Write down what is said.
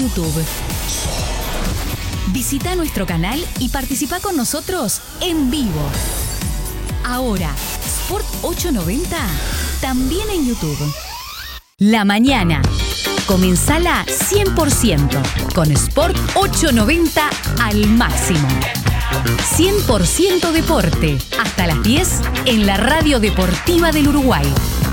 YouTube. Visita nuestro canal y participa con nosotros en vivo. Ahora, Sport 890, también en YouTube. La mañana. Comenzala 100% con Sport 890 al máximo. 100% deporte. Hasta las 10 en la Radio Deportiva del Uruguay.